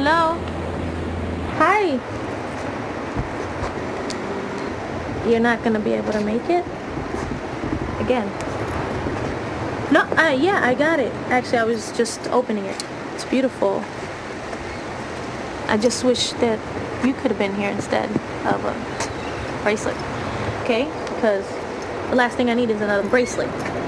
Hello? Hi. You're not gonna be able to make it? Again. No, yeah, I got it. Actually, I was just opening it. It's beautiful. I just wish that you could have been here instead of a bracelet. Okay? Because the last thing I need is another bracelet.